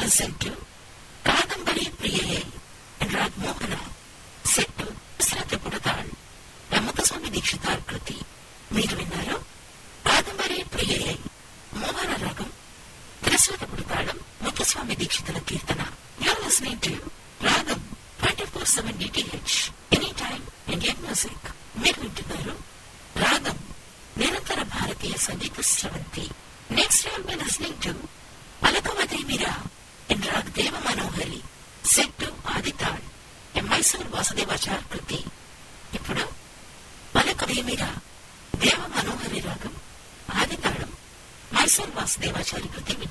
Set Kadambari ప్రియయే raag మోహన set శ్రద్ధ పుడతాళ్ ముత్తస్వామి దీక్షితార్ కృతి. మీరు విన్నారు కాదంబరి ప్రియయే మోహన రాగం శ్రద్ధ పుడతాళం ముత్తస్వామి దీక్షితుల కీర్తన. You're listening to రాగం 24/7 DTH any time Indian music. మీరు వింటున్నారు రాగం నిరంతర భారతీయ సంగీత స్రవంతి. Next you'll be listening to పలకవదేమిరా in raag దేవ మనోహరి సెట్టు ఆదితాళ్ మైసూర్ వాసుదేవాచార్ కృతి. ఇప్పుడు పలకవేమిరా దేవ మనోహరి రాగం ఆదితాళం మైసూర్ వాసుదేవాచారి కృతి.